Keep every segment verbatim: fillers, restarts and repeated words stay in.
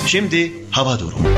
Şimdi hava durumu.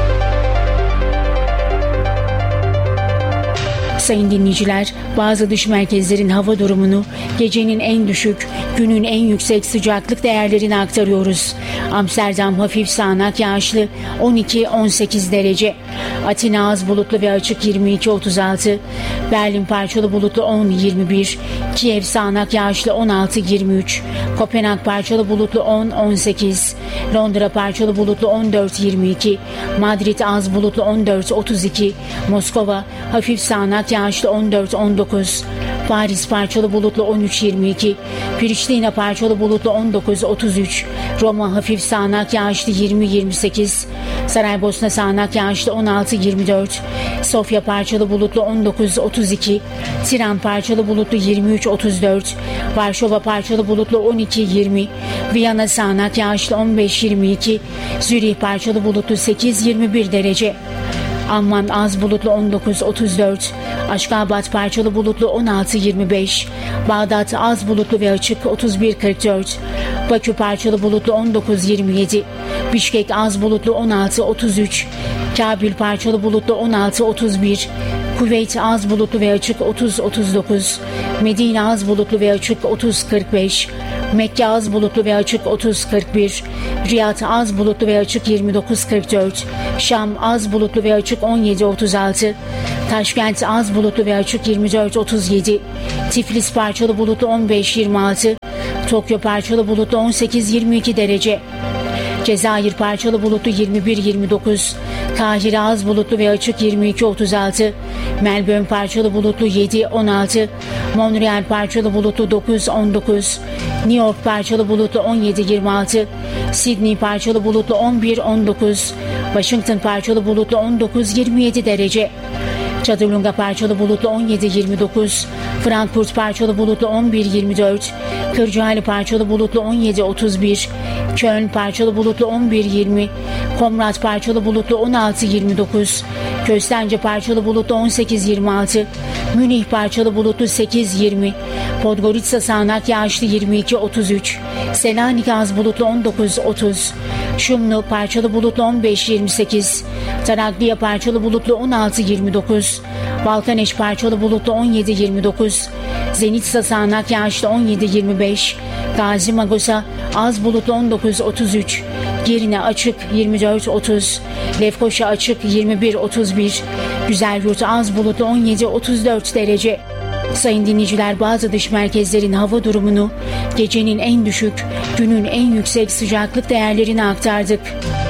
Sayın dinleyiciler, bazı dış merkezlerin hava durumunu, gecenin en düşük, günün en yüksek sıcaklık değerlerini aktarıyoruz. Amsterdam hafif sağanak yağışlı on iki on sekiz derece. Atina az bulutlu ve açık yirmi iki otuz altı. Berlin parçalı bulutlu on yirmi bir. Kiev sağanak yağışlı on altı yirmi üç. Kopenhag parçalı bulutlu on on sekiz. Londra parçalı bulutlu on dört yirmi iki. Madrid az bulutlu on dört otuz iki. Moskova hafif sağanak yağışlı on dört on dokuz. Paris parçalı bulutlu on üç yirmi iki. Priştina parçalı bulutlu on dokuz otuz üç. Roma hafif sağanak yağışlı yirmi yirmi sekiz. Saraybosna sağanak yağışlı on altı yirmi dört. Sofya parçalı bulutlu on dokuz otuz iki. Tiran parçalı bulutlu yirmi üç otuz dört. Varşova parçalı bulutlu on iki yirmi. Viyana sağanak yağışlı on beş yirmi iki. Zürih parçalı bulutlu sekiz yirmi bir derece. Amman az bulutlu on dokuz otuz dört. Aşkabat parçalı bulutlu on altı yirmi beş. Bağdat az bulutlu ve açık otuz bir kırk dört. Bakü parçalı bulutlu on dokuz yirmi yedi. Bişkek az bulutlu on altı otuz üç. Kabil parçalı bulutlu on altı otuz bir. Kuveyt az bulutlu ve açık otuz otuz dokuz. Medine az bulutlu ve açık otuz kırk beş. Mekke az bulutlu ve açık otuz kırk bir. Riyad az bulutlu ve açık yirmi dokuz kırk dört. Şam az bulutlu ve açık on yedi otuz altı. Taşkent az bulutlu ve açık yirmi dört otuz yedi. Tiflis parçalı bulutlu on beş yirmi altı. Tokyo parçalı bulutlu on sekiz yirmi iki derece. Cezayir parçalı bulutlu yirmi bir yirmi dokuz. Kahire az bulutlu ve açık yirmi iki otuz altı. Melbourne parçalı bulutlu yedi on altı. Montreal parçalı bulutlu dokuz on dokuz. New York parçalı bulutlu on yedi yirmi altı. Sydney parçalı bulutlu on bir on dokuz. Washington parçalı bulutlu on dokuz yirmi yedi derece. Çadırlunga parçalı bulutlu on yedi yirmi dokuz. Frankfurt parçalı bulutlu on bir yirmi dört. Kırcaali parçalı bulutlu on yedi otuz bir. Köln parçalı bulutlu on bir yirmi. Komrat parçalı bulutlu on altı yirmi dokuz. Köstence parçalı bulutlu on sekiz yirmi altı. Münih parçalı bulutlu sekiz yirmi. Podgorica sağanak yağışlı yirmi iki otuz üç. Selanik az bulutlu on dokuz otuz. Şumlu parçalı bulutlu on beş yirmi sekiz. Tarakliya parçalı bulutlu on altı yirmi dokuz. Balkaneş parçalı bulutlu on yedi yirmi dokuz. Zenitsa sağanak yağışlı on yedi yirmi beş. Gazi Magosa az bulutlu on dokuz otuz üç. Girne açık yirmi dört otuz. Lefkoşa açık yirmi bir otuz bir. Güzelyurt az bulutlu on yedi otuz dört derece. Sayın dinleyiciler, bazı dış merkezlerin hava durumunu, gecenin en düşük, günün en yüksek sıcaklık değerlerini aktardık.